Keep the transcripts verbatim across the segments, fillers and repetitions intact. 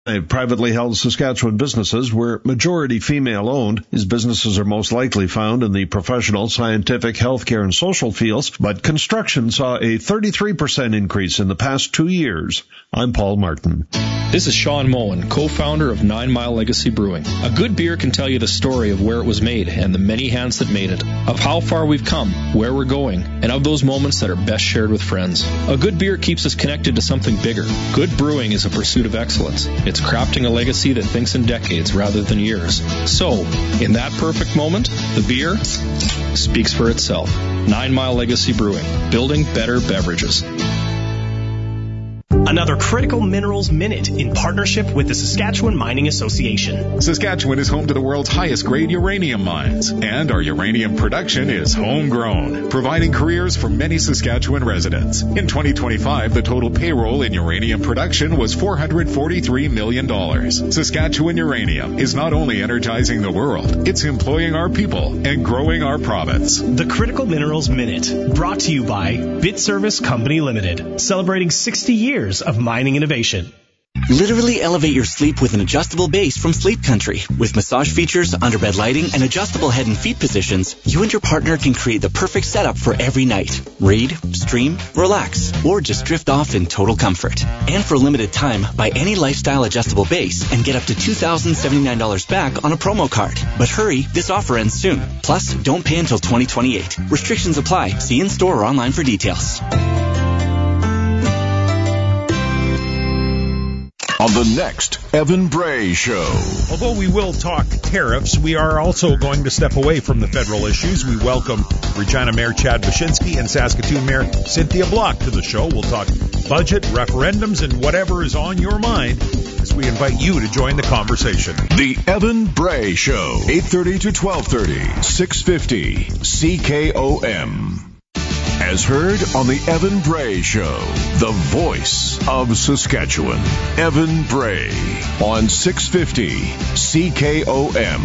Privately held Saskatchewan businesses were majority female-owned. These businesses are most likely found in the professional, scientific, healthcare, and social fields, but construction saw a thirty-three percent increase in the past two years. I'm Paul Martin. This is Sean Moen, co-founder of Nine Mile Legacy Brewing. A good beer can tell you the story of where it was made and the many hands that made it, of how far we've come, where we're going, and of those moments that are best shared with friends. A good beer keeps us connected to something bigger. Good brewing is a pursuit of excellence. It's crafting a legacy that thinks in decades rather than years. So, in that perfect moment, the beer speaks for itself. Nine Mile Legacy Brewing, building better beverages. Another Critical Minerals Minute in partnership with the Saskatchewan Mining Association. Saskatchewan is home to the world's highest grade uranium mines, and our uranium production is homegrown, providing careers for many Saskatchewan residents. In twenty twenty-five, the total payroll in uranium production was four hundred forty-three million dollars. Saskatchewan Uranium is not only energizing the world, it's employing our people and growing our province. The Critical Minerals Minute, brought to you by BitService Company Limited, celebrating sixty years of mining innovation. Literally elevate your sleep with an adjustable base from Sleep Country. With massage features, underbed lighting, and adjustable head and feet positions, you and your partner can create the perfect setup for every night. Read, stream, relax, or just drift off in total comfort. And for a limited time, buy any lifestyle adjustable base and get up to two thousand seventy-nine dollars back on a promo card. But hurry, this offer ends soon. Plus, don't pay until twenty twenty-eight. Restrictions apply. See in-store or online for details. On the next Evan Bray Show. Although we will talk tariffs, we are also going to step away from the federal issues. We welcome Regina Mayor Chad Wyszynski and Saskatoon Mayor Cynthia Block to the show. We'll talk budget, referendums, and whatever is on your mind as we invite you to join the conversation. The Evan Bray Show, eight thirty to twelve thirty, six fifty C K O M. As heard on the Evan Bray Show, the voice of Saskatchewan. Evan Bray on six fifty C K O M.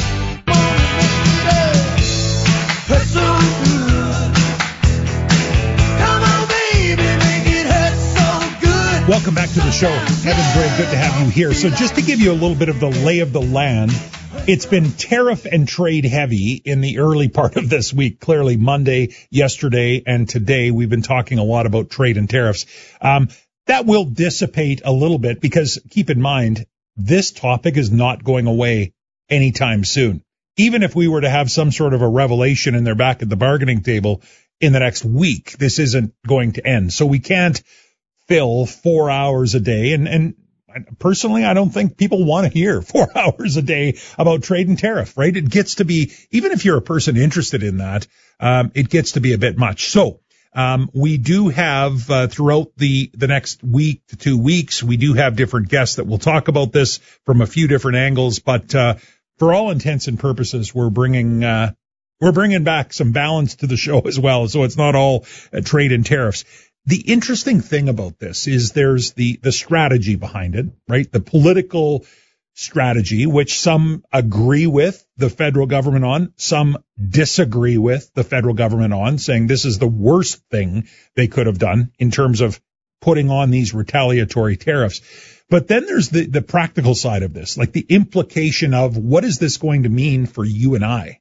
Welcome back to the show. Evan Bray, good to have you here. So just to give you a little bit of the lay of the land, it's been tariff and trade heavy in the early part of this week. Clearly Monday, yesterday, and today we've been talking a lot about trade and tariffs. Um, that will dissipate a little bit because keep in mind, this topic is not going away anytime soon. Even if we were to have some sort of a revelation and they're back at the bargaining table in the next week, this isn't going to end. So we can't fill four hours a day. And, and personally, I don't think people want to hear four hours a day about trade and tariff, right? It gets to be, even if you're a person interested in that, um, it gets to be a bit much. So, um, we do have, uh, throughout the, the next week to two weeks, we do have different guests that will talk about this from a few different angles. But, uh, for all intents and purposes, we're bringing, uh, we're bringing back some balance to the show as well. So it's not all uh, trade and tariffs. The interesting thing about this is there's the, the strategy behind it, right? The political strategy, which some agree with the federal government on, some disagree with the federal government on, saying this is the worst thing they could have done in terms of putting on these retaliatory tariffs. But then there's the, the practical side of this, like the implication of what is this going to mean for you and I?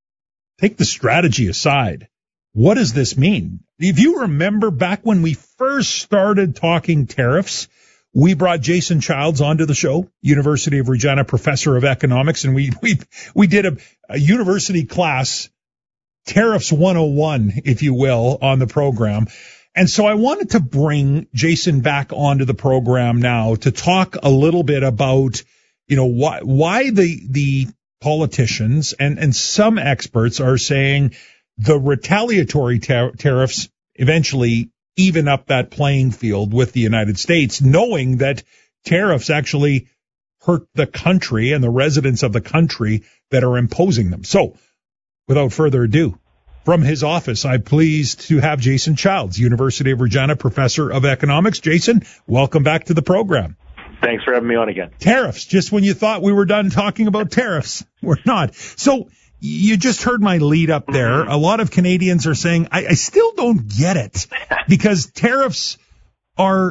Take the strategy aside. What does this mean? If you remember back when we first started talking tariffs, we brought Jason Childs onto the show, University of Regina professor of economics, and we we we did a, a university class, Tariffs one oh one, if you will, on the program. And so I wanted to bring Jason back onto the program now to talk a little bit about, you know, why why the the politicians and and some experts are saying the retaliatory tar- tariffs eventually even up that playing field with the United States, knowing that tariffs actually hurt the country and the residents of the country that are imposing them. So, without further ado, from his office, I'm pleased to have Jason Childs, University of Regina professor of economics. Jason, welcome back to the program. Thanks for having me on again. Tariffs, just when you thought we were done talking about tariffs, we're not. So, you just heard my lead up there. A lot of Canadians are saying, I, I still don't get it because tariffs are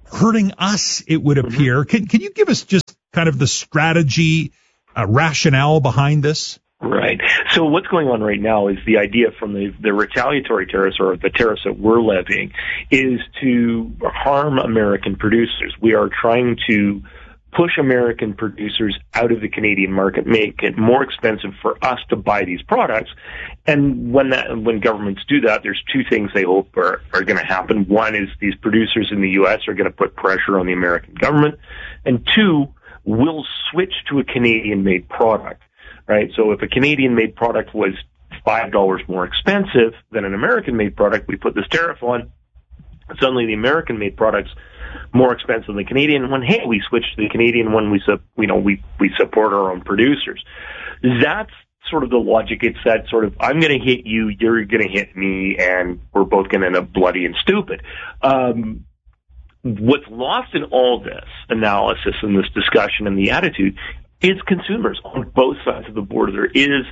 hurting us, it would appear. Mm-hmm. Can, can you give us just kind of the strategy, uh, rationale behind this? Right. So what's going on right now is the idea from the, the retaliatory tariffs, or the tariffs that we're levying, is to harm American producers. We are trying to push American producers out of the Canadian market, make it more expensive for us to buy these products. And when that, when governments do that, there's two things they hope are, are going to happen. One is these producers in the U S are going to put pressure on the American government. And two, we'll switch to a Canadian-made product. Right? So if a Canadian-made product was five dollars more expensive than an American-made product, we put this tariff on. Suddenly the American-made product's more expensive than the Canadian one. Hey, we switch to the Canadian one. We, you know, we, we support our own producers. That's sort of the logic. It's that sort of, I'm going to hit you, you're going to hit me, and we're both going to end up bloody and stupid. Um, what's lost in all this analysis and this discussion and the attitude is consumers on both sides of the border. There is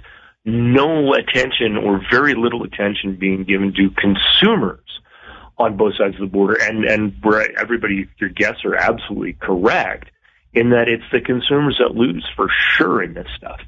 no attention, or very little attention, being given to consumers on both sides of the border. And, and where everybody, your guests are absolutely correct in that it's the consumers that lose for sure in this stuff.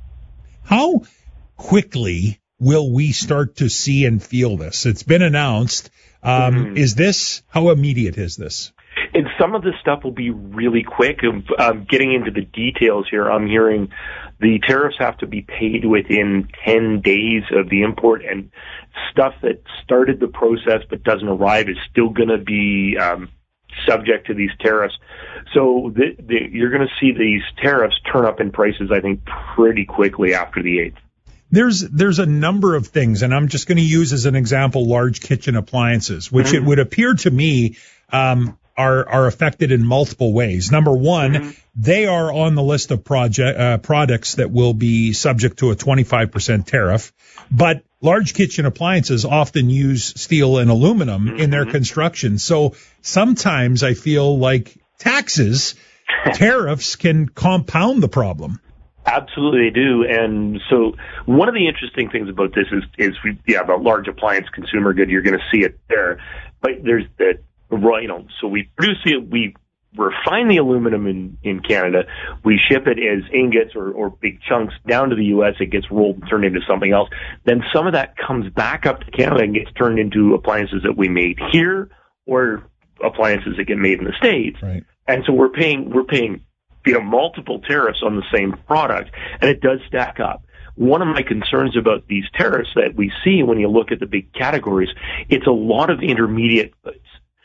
How quickly will we start to see and feel this? It's been announced. Um, mm-hmm. Is this, how immediate is this? And some of this stuff will be really quick. Um, getting into the details here, I'm hearing the tariffs have to be paid within ten days of the import, and stuff that started the process but doesn't arrive is still going to be um, subject to these tariffs. So the, the, you're going to see these tariffs turn up in prices, I think, pretty quickly after the eighth. There's there's a number of things, and I'm just going to use as an example large kitchen appliances, which mm-hmm. it would appear to me um, are are affected in multiple ways. Number one, mm-hmm. they are on the list of project uh, products that will be subject to a twenty-five percent tariff, but large kitchen appliances often use steel and aluminum mm-hmm. in their construction. So sometimes I feel like taxes, tariffs can compound the problem. Absolutely, they do. And so one of the interesting things about this is, is we, yeah, about large appliance consumer good, you're going to see it there. But there's the, you know, so we produce it, we refine the aluminum in, in Canada, we ship it as ingots or, or big chunks down to the U S, it gets rolled and turned into something else. Then some of that comes back up to Canada and gets turned into appliances that we made here or appliances that get made in the States. Right. And so we're paying, we're paying, you know, multiple tariffs on the same product, and it does stack up. One of my concerns about these tariffs that we see when you look at the big categories, it's a lot of intermediate goods.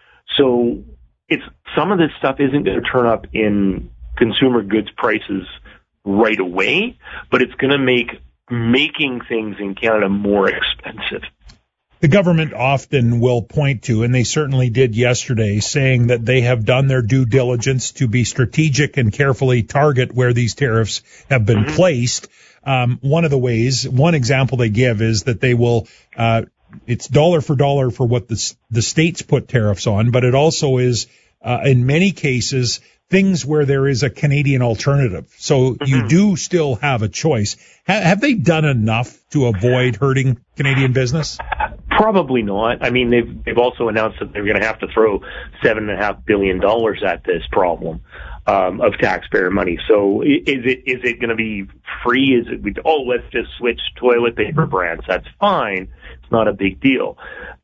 So it's, some of this stuff isn't going to turn up in consumer goods prices right away, but it's going to make making things in Canada more expensive. The government often will point to, and they certainly did yesterday, saying that they have done their due diligence to be strategic and carefully target where these tariffs have been mm-hmm. placed. Um, one of the ways, one example they give is that they will, uh, it's dollar for dollar for what the, the states put tariffs on, but it also is, uh, in many cases, things where there is a Canadian alternative. So mm-hmm. you do still have a choice. Ha- have they done enough to avoid hurting Canadian business? Probably not. I mean, they've they've also announced that they're going to have to throw seven and a half billion dollars at this problem um, of taxpayer money. So is it is it going to be free? Is it we, oh let's just switch toilet paper brands? That's fine. It's not a big deal.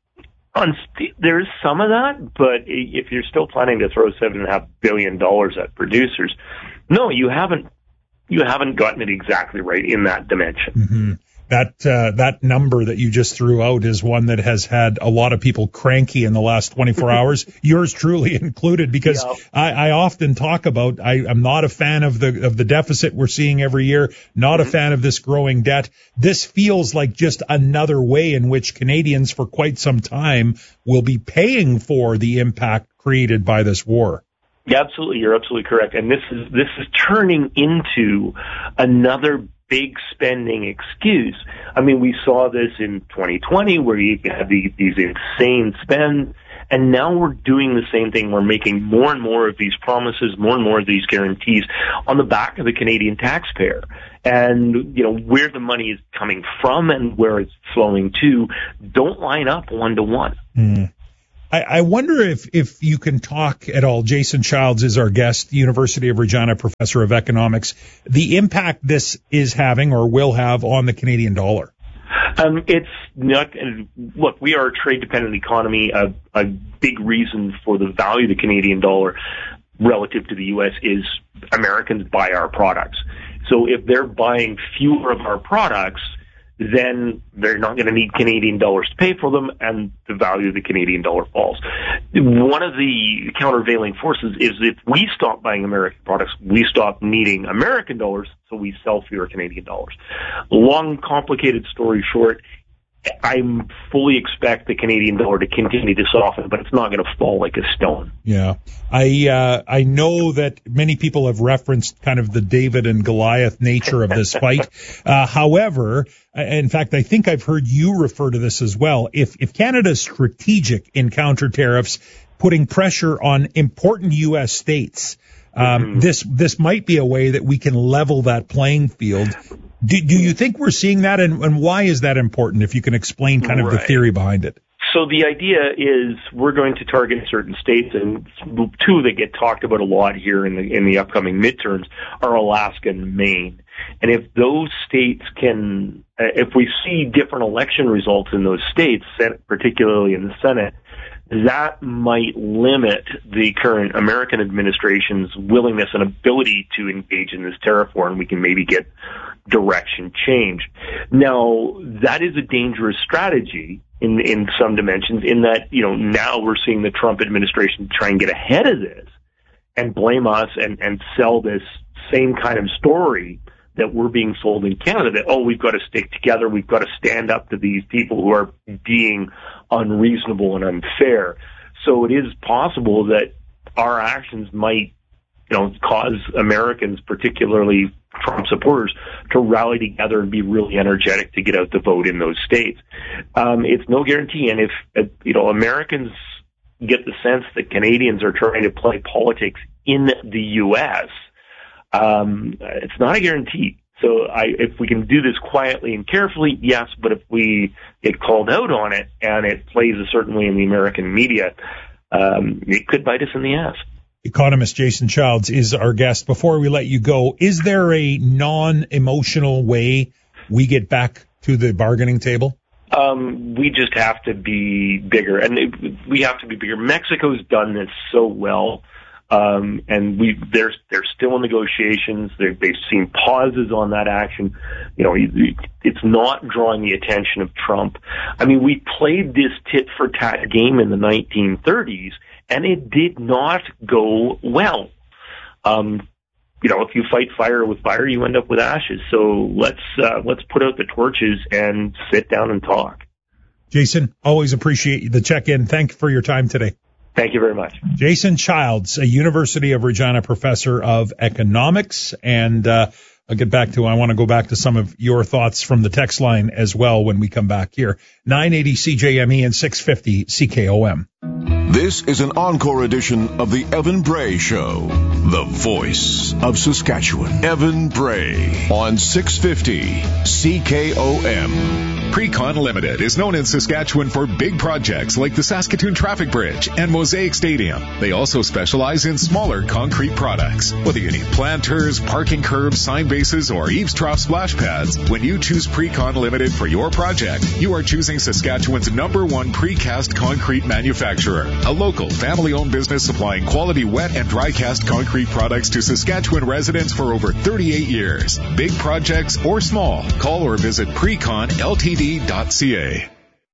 On st- there's some of that, but if you're still planning to throw seven and a half billion dollars at producers, no, you haven't. You haven't gotten it exactly right in that dimension. Mm-hmm. That uh, that number that you just threw out is one that has had a lot of people cranky in the last twenty-four hours, yours truly included, because yeah. I, I often talk about I, I'm not a fan of the of the deficit we're seeing every year, not mm-hmm. a fan of this growing debt. This feels like just another way in which Canadians for quite some time will be paying for the impact created by this war. Yeah, absolutely. You're absolutely correct. And this is this is turning into another big spending excuse. I mean, we saw this in twenty twenty where you had these, these insane spends, and now we're doing the same thing. We're making more and more of these promises, more and more of these guarantees on the back of the Canadian taxpayer. And, you know, where the money is coming from and where it's flowing to don't line up one to one. Mm. I, I wonder if, if you can talk at all. Jason Childs is our guest, University of Regina professor of economics, the impact this is having or will have on the Canadian dollar. Um, it's not, look, we are a trade-dependent economy. A, a big reason for the value of the Canadian dollar relative to the U S is Americans buy our products. So if they're buying fewer of our products, then they're not going to need Canadian dollars to pay for them, and the value of the Canadian dollar falls. One of the countervailing forces is if we stop buying American products, we stop needing American dollars, so we sell fewer Canadian dollars. Long, complicated story short, I fully expect the Canadian dollar to continue to soften, but it's not going to fall like a stone. Yeah. I uh, I know that many people have referenced kind of the David and Goliath nature of this fight. Uh, however, in fact, I think I've heard you refer to this as well. If if Canada's strategic in counter tariffs, putting pressure on important U S states, um, mm-hmm. this this might be a way that we can level that playing field. Do, do you think we're seeing that, and, and why is that important, if you can explain kind of right. the theory behind it? So the idea is we're going to target certain states, and two that get talked about a lot here in the in the upcoming midterms are Alaska and Maine. And if those states can, if we see different election results in those states, particularly in the Senate, that might limit the current American administration's willingness and ability to engage in this tariff war, and we can maybe get direction change. Now, that is a dangerous strategy in in some dimensions, in that, you know, now we're seeing the Trump administration try and get ahead of this and blame us and, and sell this same kind of story that we're being sold in Canada, that, oh, we've got to stick together, we've got to stand up to these people who are being unreasonable and unfair. So it is possible that our actions might, you know, cause Americans, particularly Trump supporters, to rally together and be really energetic to get out the vote in those states. Um, it's no guarantee. And if, uh, you know, Americans get the sense that Canadians are trying to play politics in the U S, um, it's not a guarantee. So I, if we can do this quietly and carefully, yes, but if we get called out on it and it plays a certain way in the American media, um, it could bite us in the ass. Economist Jason Childs is our guest. Before we let you go, is there a non-emotional way we get back to the bargaining table? Um, we just have to be bigger, and it, we have to be bigger. Mexico's done this so well, um, and we they're they're still in negotiations. They're, they've seen pauses on that action. You know, it's not drawing the attention of Trump. I mean, we played this tit for tat game in the nineteen thirties. And it did not go well. Um, you know, if you fight fire with fire, you end up with ashes. So let's uh, let's put out the torches and sit down and talk. Jason, always appreciate the check-in. Thank you for your time today. Thank you very much. Jason Childs, a University of Regina professor of economics. And uh, I'll get back to, I want to go back to some of your thoughts from the text line as well when we come back here. nine eighty C J M E and six fifty C K O M. This is an encore edition of the Evan Bray Show, the voice of Saskatchewan. Evan Bray on six fifty C K O M. Precon Limited is known in Saskatchewan for big projects like the Saskatoon Traffic Bridge and Mosaic Stadium. They also specialize in smaller concrete products. Whether you need planters, parking curbs, sign bases, or eaves trough splash pads, when you choose Precon Limited for your project, you are choosing Saskatchewan's number one precast concrete manufacturer. A local, family-owned business supplying quality wet and dry cast concrete products to Saskatchewan residents for over thirty-eight years. Big projects or small, call or visit precon L T D dot C A.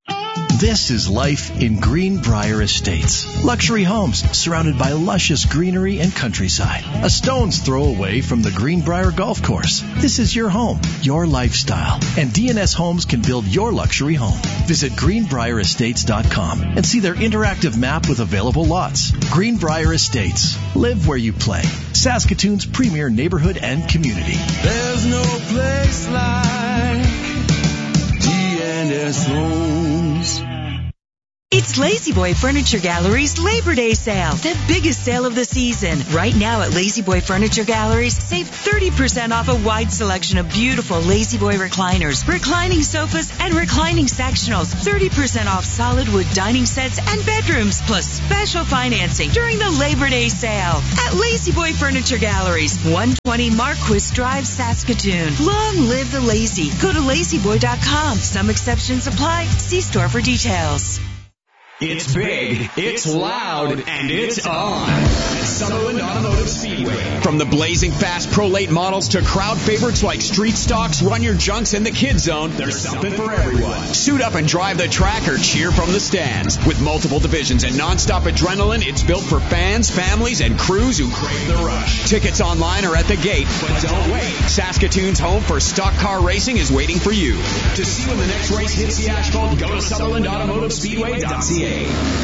This is life in Greenbrier Estates. Luxury homes surrounded by luscious greenery and countryside. A stone's throw away from the Greenbrier Golf Course. This is your home, your lifestyle. And D N S Homes can build your luxury home. Visit greenbrier estates dot com and see their interactive map with available lots. Greenbrier Estates. Live where you play. Saskatoon's premier neighborhood and community. There's no place like D N S Homes. It's Lazy Boy Furniture Gallery's Labor Day sale, the biggest sale of the season. Right now at Lazy Boy Furniture Galleries, save thirty percent off a wide selection of beautiful Lazy Boy recliners, reclining sofas, and reclining sectionals. thirty percent off solid wood dining sets and bedrooms, plus special financing during the Labor Day sale at Lazy Boy Furniture Galleries, one twenty Marquis Drive, Saskatoon. Long live the lazy. Go to lazy boy dot com. Some exceptions apply. See store for details. It's big, it's loud, and it's on at Sutherland Automotive Speedway. From the blazing fast Prolate models to crowd favorites like Street Stocks, Run Your Junks, and the Kid Zone, there's something for everyone. Suit up and drive the track or cheer from the stands. With multiple divisions and nonstop adrenaline, it's built for fans, families, and crews who crave the rush. Tickets online or at the gate, but don't wait. Saskatoon's home for stock car racing is waiting for you. To see when the next race hits the asphalt, go to Sutherland Automotive Speedway dot C A.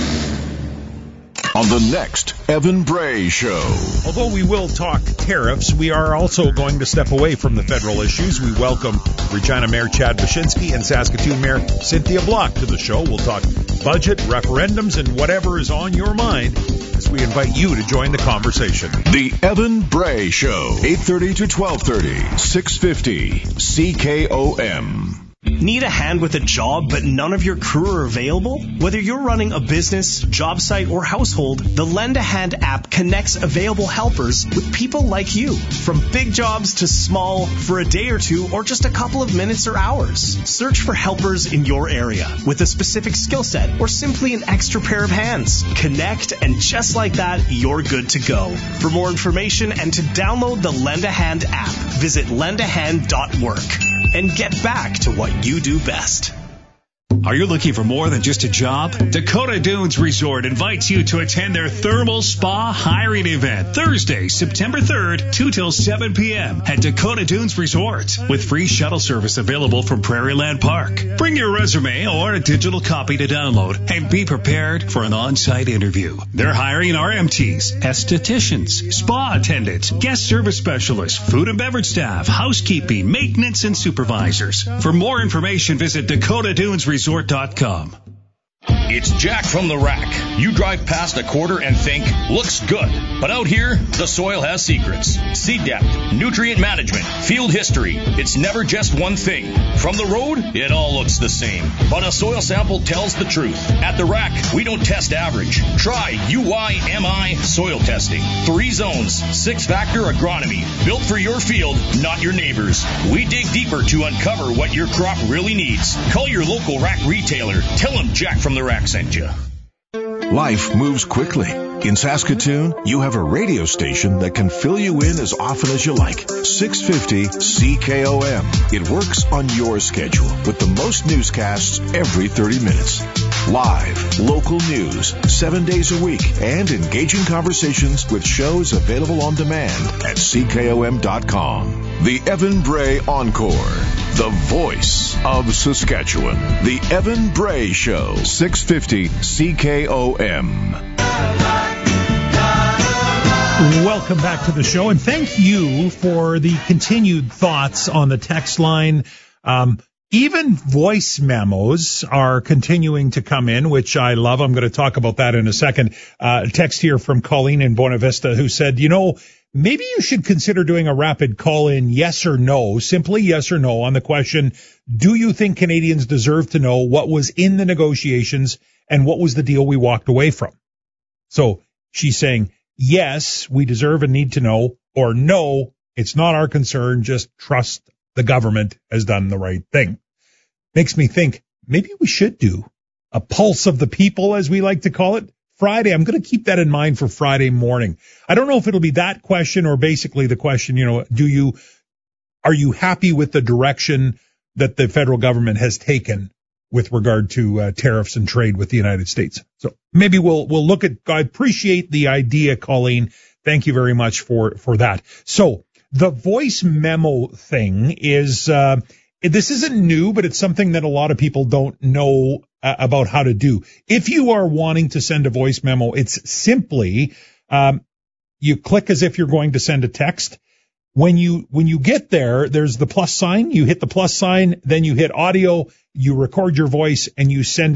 On the next Evan Bray Show. Although we will talk tariffs, we are also going to step away from the federal issues. We welcome Regina Mayor Chad Baczynski and Saskatoon Mayor Cynthia Block to the show. We'll talk budget, referendums, and whatever is on your mind as we invite you to join the conversation. The Evan Bray Show, eight thirty to twelve thirty, six fifty C K O M. Need a hand with a job, but none of your crew are available? Whether you're running a business, job site, or household, the Lend a Hand app connects available helpers with people like you. From big jobs to small, for a day or two, or just a couple of minutes or hours. Search for helpers in your area with a specific skill set or simply an extra pair of hands. Connect, and just like that, you're good to go. For more information and to download the Lend a Hand app, visit lend a hand dot work and get back to what you do best. Are you looking for more than just a job? Dakota Dunes Resort invites you to attend their Thermal Spa Hiring Event Thursday, September third, two till seven p.m. at Dakota Dunes Resort, with free shuttle service available from Prairieland Park. Bring your resume or a digital copy to download and be prepared for an on-site interview. They're hiring R M Ts, estheticians, spa attendants, guest service specialists, food and beverage staff, housekeeping, maintenance, and supervisors. For more information, visit Dakota Dunes Resort dot com. It's Jack from the Rack. You drive past a quarter and think, looks good. But out here, the soil has secrets. Seed depth, nutrient management, field history. It's never just one thing. From the road, it all looks the same. But a soil sample tells the truth. At the Rack, we don't test average. Try U Y M I soil testing. Three zones, six-factor agronomy. Built for your field, not your neighbor's. We dig deeper to uncover what your crop really needs. Call your local Rack retailer. Tell them Jack from the Rack sent you. Life moves quickly. In Saskatoon, you have a radio station that can fill you in as often as you like. six fifty C K O M. It works on your schedule with the most newscasts every thirty minutes. Live, local news, seven days a week, and engaging conversations with shows available on demand at C K O M dot com. The Evan Bray Encore. The voice of Saskatchewan. The Evan Bray Show. six fifty C K O M. Welcome back to the show, and thank you for the continued thoughts on the text line. Um, even voice memos are continuing to come in, which I love. I'm going to talk about that in a second. Uh, text here from Colleen in Buena Vista, who said, you know, maybe you should consider doing a rapid call-in yes or no, simply yes or no, on the question, do you think Canadians deserve to know what was in the negotiations and what was the deal we walked away from? So she's saying, yes, we deserve and need to know, or no, it's not our concern, just trust the government has done the right thing. Makes me think, maybe we should do a pulse of the people, as we like to call it, Friday. I'm going to keep that in mind for Friday morning. I don't know if it'll be that question or basically the question, you know, do you, are you happy with the direction that the federal government has taken with regard to uh, tariffs and trade with the United States? So maybe we'll, we'll look at, I appreciate the idea, Colleen. Thank you very much for, for that. So the voice memo thing is, uh, this isn't new, but it's something that a lot of people don't know uh, about how to do. If you are wanting to send a voice memo, it's simply, um, you click as if you're going to send a text. When you, when you get there, there's the plus sign. You hit the plus sign, then you hit audio, you record your voice, and you send it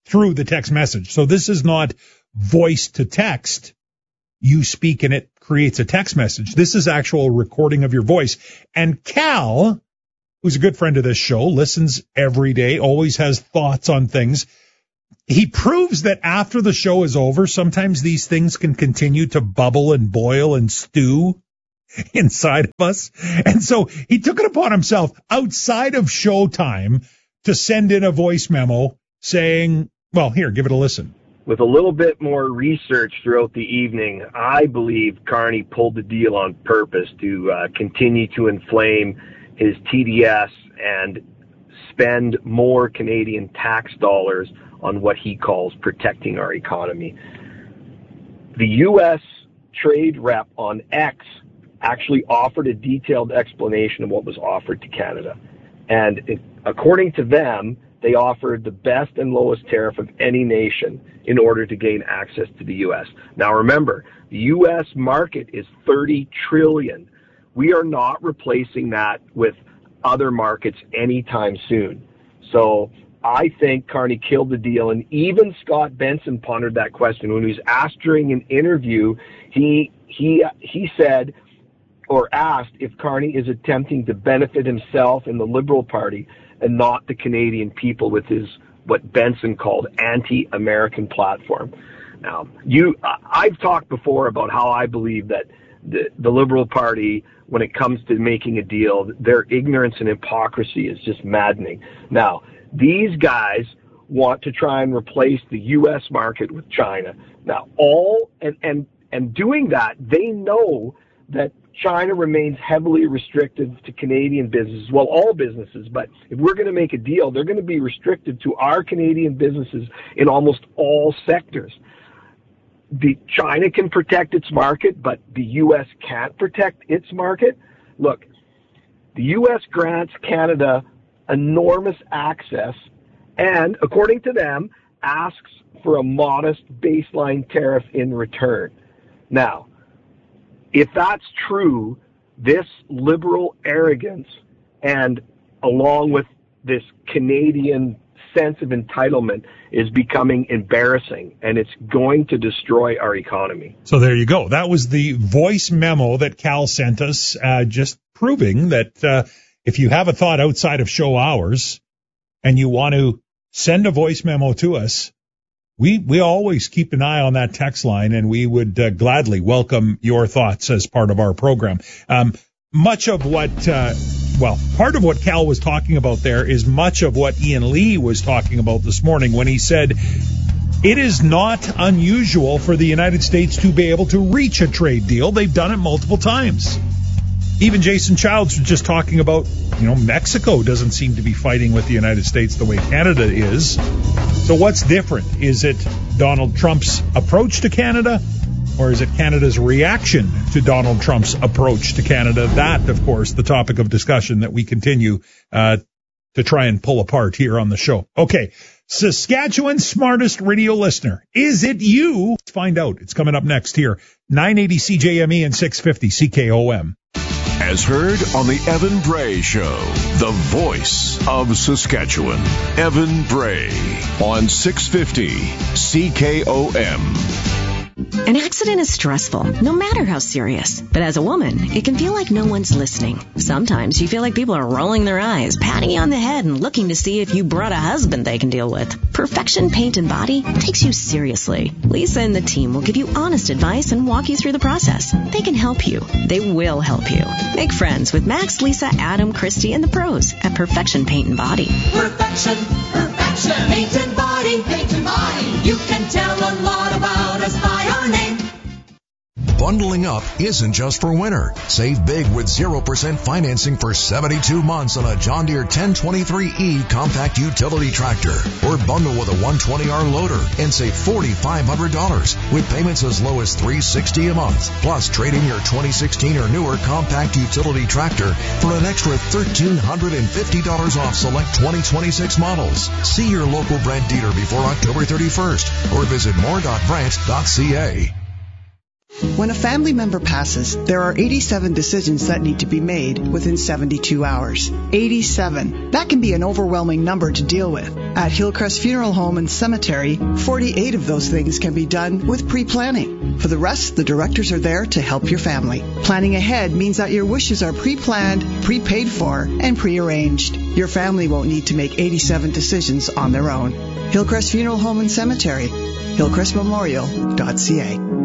through the text message. So this is not voice to text. You speak and it creates a text message. This is actual recording of your voice. And Cal, who's a good friend of this show, listens every day, always has thoughts on things. He proves that after the show is over, sometimes these things can continue to bubble and boil and stew inside of us. And so he took it upon himself outside of showtime to send in a voice memo saying, well, here, give it a listen. With a little bit more research throughout the evening, I believe Carney pulled the deal on purpose to uh, continue to inflame his T D S and spend more Canadian tax dollars on what he calls protecting our economy. The U S trade rep on X actually offered a detailed explanation of what was offered to Canada. And it, according to them, they offered the best and lowest tariff of any nation in order to gain access to the U S. Now remember, the U S market is thirty trillion dollars. We are not replacing that with other markets anytime soon. So I think Carney killed the deal, and even Scott Benson pondered that question. When he was asked during an interview, he he he said or asked if Carney is attempting to benefit himself and the Liberal Party and not the Canadian people with his, what Benson called, anti-American platform. Now, you, I've talked before about how I believe that the, the Liberal Party, when it comes to making a deal, their ignorance and hypocrisy is just maddening. Now, these guys want to try and replace the U S market with China. Now, all, and, and, and doing that, they know that China remains heavily restricted to Canadian businesses, well, all businesses, but if we're going to make a deal, they're going to be restricted to our Canadian businesses in almost all sectors. The China can protect its market, but the U S can't protect its market. Look, the U S grants Canada enormous access and, according to them, asks for a modest baseline tariff in return. Now, if that's true, this liberal arrogance and along with this Canadian sense of entitlement is becoming embarrassing, and it's going to destroy our economy. So there you go. That was the voice memo that Cal sent us, uh, just proving that uh, if you have a thought outside of show hours and you want to send a voice memo to us, We we always keep an eye on that text line, and we would uh, gladly welcome your thoughts as part of our program. Um, much of what, uh, well, part of what Cal was talking about there is much of what Ian Lee was talking about this morning when he said it is not unusual for the United States to be able to reach a trade deal. They've done it multiple times. Even Jason Childs was just talking about, you know, Mexico doesn't seem to be fighting with the United States the way Canada is. So what's different? Is it Donald Trump's approach to Canada, or is it Canada's reaction to Donald Trump's approach to Canada? That, of course, the topic of discussion that we continue uh, to try and pull apart here on the show. Okay, Saskatchewan's smartest radio listener. Is it you? Let's find out. It's coming up next here. nine eighty C J M E and six fifty C K O M. As heard on the Evan Bray Show, the voice of Saskatchewan. Evan Bray on six fifty C K O M. An accident is stressful, no matter how serious. But as a woman, it can feel like no one's listening. Sometimes you feel like people are rolling their eyes, patting you on the head, and looking to see if you brought a husband they can deal with. Perfection Paint and Body takes you seriously. Lisa and the team will give you honest advice and walk you through the process. They can help you. They will help you. Make friends with Max, Lisa, Adam, Christy, and the pros at Perfection Paint and Body. Perfection, perfection, paint and body, paint and body. You can tell a lot about us by our name. Bundling up isn't just for winter. Save big with zero percent financing for seventy-two months on a John Deere ten twenty-three E compact utility tractor. Or bundle with a one twenty R loader and save four thousand five hundred dollars with payments as low as three hundred sixty dollars a month. Plus, trade in your twenty sixteen or newer compact utility tractor for an extra one thousand three hundred fifty dollars off select twenty twenty-six models. See your local Brent dealer before October thirty-first or visit more dot brent dot c a. When a family member passes, there are eighty-seven decisions that need to be made within seventy-two hours. eighty-seven. That can be an overwhelming number to deal with. At Hillcrest Funeral Home and Cemetery, forty-eight of those things can be done with pre-planning. For the rest, the directors are there to help your family. Planning ahead means that your wishes are pre-planned, pre-paid for, and pre-arranged. Your family won't need to make eighty-seven decisions on their own. Hillcrest Funeral Home and Cemetery, hillcrest memorial dot c a.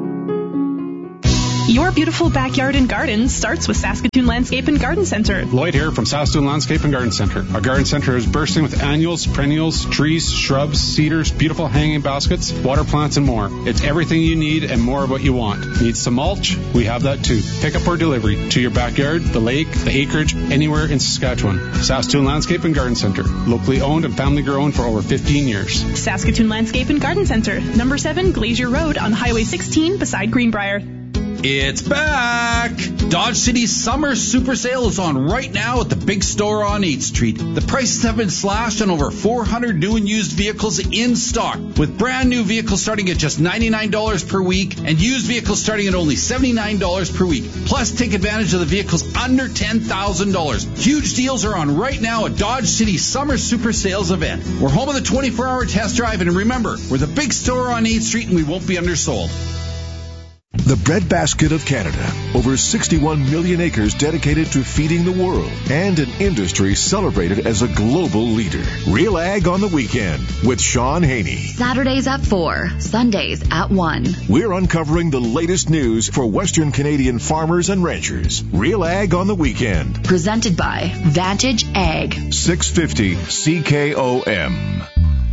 Your beautiful backyard and garden starts with Saskatoon Landscape and Garden Center. Lloyd here from Saskatoon Landscape and Garden Center. Our garden center is bursting with annuals, perennials, trees, shrubs, cedars, beautiful hanging baskets, water plants, and more. It's everything you need and more of what you want. Need some mulch? We have that too. Pick up or delivery to your backyard, the lake, the acreage, anywhere in Saskatchewan. Saskatoon Landscape and Garden Center. Locally owned and family grown for over fifteen years. Saskatoon Landscape and Garden Center. Number seven Glacier Road on Highway sixteen beside Greenbrier. It's back! Dodge City's summer super sale is on right now at the big store on eighth Street. The prices have been slashed on over four hundred new and used vehicles in stock, with brand new vehicles starting at just ninety-nine dollars per week and used vehicles starting at only seventy-nine dollars per week. Plus, take advantage of the vehicles under ten thousand dollars. Huge deals are on right now at Dodge City's summer super sales event. We're home of the twenty-four hour test drive, and remember, we're the big store on eighth Street and we won't be undersold. The breadbasket of Canada. Over sixty-one million acres dedicated to feeding the world, and an industry celebrated as a global leader. Real Ag on the Weekend with Sean Haney. Saturdays at four, Sundays at one. We're uncovering the latest news for Western Canadian farmers and ranchers. Real Ag on the Weekend. Presented by Vantage Ag. six fifty C K O M.